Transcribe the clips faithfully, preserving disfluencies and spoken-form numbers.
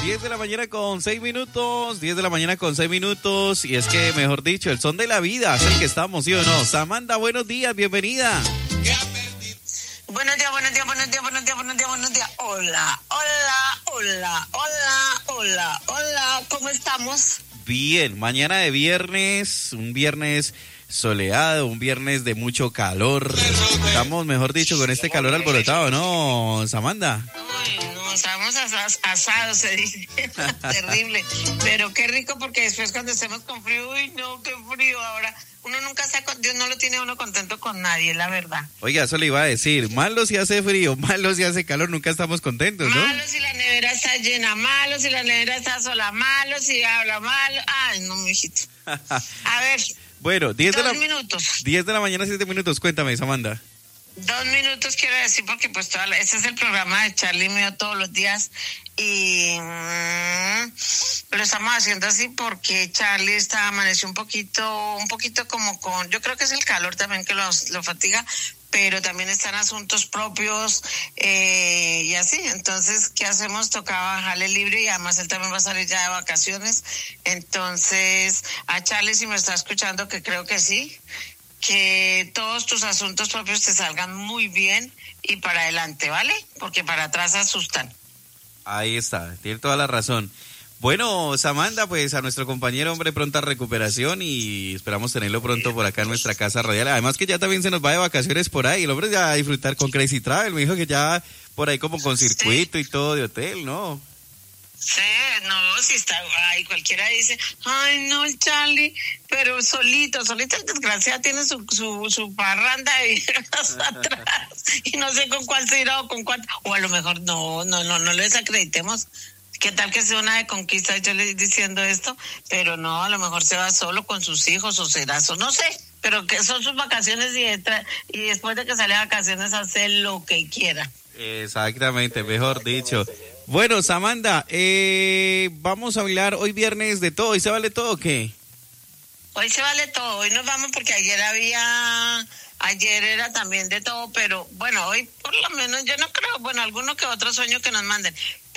diez de la mañana con seis minutos, diez de la mañana con seis minutos, y es que, mejor dicho, el son de la vida es el que estamos, ¿sí o no? Samantha, buenos días, bienvenida. Buenos días, buenos días, buenos días, buenos días, buenos días, buenos días. Hola, hola, hola, hola, hola, hola, ¿cómo estamos? Bien, mañana de viernes, un viernes soleado, un viernes de mucho calor. Estamos, mejor dicho, con este calor alborotado, ¿no, Samantha? Uy, no, estamos asados, asados, se dice. Terrible. Pero qué rico, porque después cuando estemos con frío, uy, no, qué frío. Ahora, uno nunca está, con, Dios no lo tiene uno contento con nadie, la verdad. Oiga, eso le iba a decir, malo si hace frío, malo si hace calor, nunca estamos contentos, ¿no? Malo si la nevera está llena, malo si la nevera está sola, malo si habla malo. Ay, no, mijito. A ver. Bueno, diez de la, minutos. diez de la mañana, siete minutos. Cuéntame, Samantha. Dos minutos quiero decir, porque pues toda la, este es el programa de Charlie mío todos los días, y mmm, lo estamos haciendo así porque Charlie está, amaneció un poquito, un poquito como con, yo creo que es el calor también que los, lo fatiga, pero también están asuntos propios, eh, y así. Entonces, ¿qué hacemos? Toca bajarle libre, y además él también va a salir ya de vacaciones. Entonces, a Charlie, si me está escuchando, que creo que sí, que todos tus asuntos propios te salgan muy bien y para adelante, ¿vale? Porque para atrás asustan. Ahí está, tiene toda la razón. Bueno, Samantha, pues a nuestro compañero, hombre, pronta recuperación, y esperamos tenerlo pronto por acá en nuestra casa radial. Además que ya también se nos va de vacaciones por ahí. El hombre ya va a disfrutar con Crazy Travel. Me dijo que ya por ahí como con circuito, sí, y todo de hotel, ¿no? Sí, no, si está, ay, cualquiera dice, ay, no, el Charlie, pero solito, solito, el desgraciado tiene su, su, su parranda de viejas atrás, y no sé con cuál se irá o con cuál, o a lo mejor no, no, no, no le desacreditemos. ¿Qué tal que sea una de conquista, yo le estoy diciendo esto? Pero no, a lo mejor se va solo con sus hijos, o será eso, no sé, pero que son sus vacaciones, y, detrás, y después de que sale de vacaciones hace lo que quiera. Exactamente, mejor dicho. Bueno, Samantha, eh, vamos a hablar hoy viernes de todo. ¿Y se vale todo o qué? Hoy se vale todo, hoy nos vamos porque ayer había... Ayer era también de todo, pero bueno, hoy por lo menos yo no creo, bueno, alguno que otro sueño que nos manden,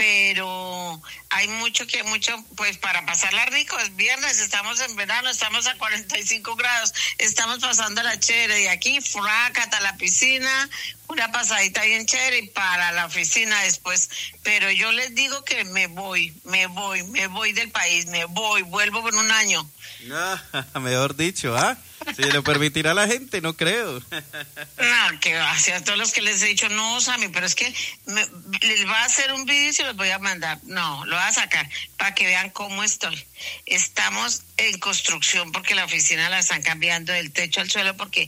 pero hay mucho que, mucho, pues para pasarla rico, es viernes, estamos en verano, estamos a cuarenta y cinco grados, estamos pasando la chévere, de aquí, frácata a la piscina, una pasadita bien chévere, y para la oficina después, pero yo les digo que me voy, me voy, me voy del país, me voy, vuelvo en un año. No, mejor dicho, ¿ah? Si lo permitirá la gente, no creo. No, que gracias a todos los que les he dicho, no, Sammy, pero es que me, les va a hacer un vídeo y se los voy a mandar. No, lo voy a sacar para que vean cómo estoy. Estamos en construcción porque la oficina la están cambiando del techo al suelo porque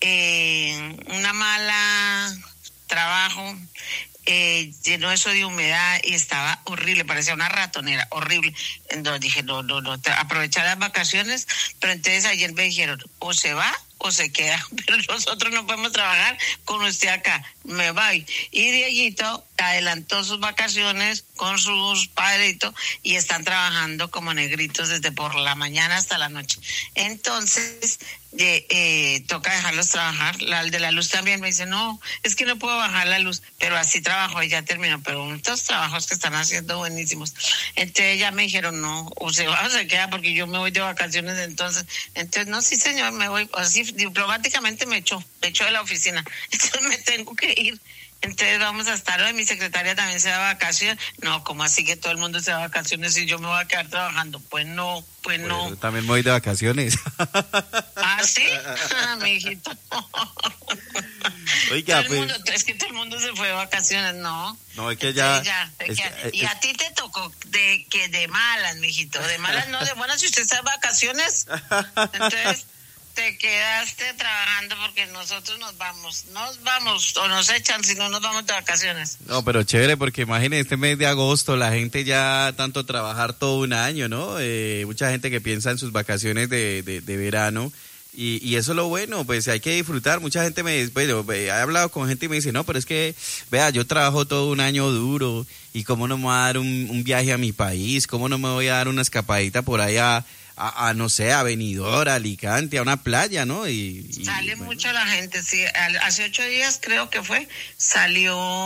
eh, una mala trabajo eh, llenó eso de humedad y estaba horrible, parecía una ratonera, horrible. Entonces dije, no, no, no, aprovechar las vacaciones, pero entonces ayer me dijeron, o se va o se queda, pero nosotros no podemos trabajar con usted acá, me voy. Y Dieguito adelantó sus vacaciones con sus padritos y están trabajando como negritos desde por la mañana hasta la noche. Entonces, eh, eh, toca dejarlos trabajar. La de la luz también me dice, no, es que no puedo bajar la luz, pero así trabajo y ya terminó, pero estos trabajos que están haciendo buenísimos. Entonces ya me dijeron, no, o se va o se queda, porque yo me voy de vacaciones entonces. Entonces, no, sí señor, me voy, así diplomáticamente me echó, me echó de la oficina. Entonces me tengo que ir. Entonces vamos a estar hoy, mi secretaria también se va de vacaciones. No, ¿cómo así que todo el mundo se va de vacaciones y yo me voy a quedar trabajando? Pues no, pues bueno, no. Yo también me voy de vacaciones. ¿Ah, sí? Mi hijito. Oiga, todo el pues... mundo, es que todo el mundo se fue de vacaciones, ¿no? No, es que ya... ya es que, que, y es... a ti te tocó de que de malas, mijito, de malas no, de buenas si usted está de vacaciones. Entonces... te quedaste trabajando porque nosotros nos vamos, nos vamos o nos echan si no nos vamos de vacaciones. No, pero chévere porque imagínense este mes de agosto, la gente ya tanto trabajar todo un año, ¿no? Eh, mucha gente que piensa en sus vacaciones de, de, de verano y, y eso es lo bueno, pues hay que disfrutar. Mucha gente me dice, bueno, he hablado con gente y me dice, no, pero es que, vea, yo trabajo todo un año duro y cómo no me voy a dar un, un viaje a mi país, cómo no me voy a dar una escapadita por allá. A, a, no sé, a Benidorm, a Alicante, a una playa, ¿no? Y, y Sale bueno. mucho la gente, sí. Hace ocho días creo que fue, salió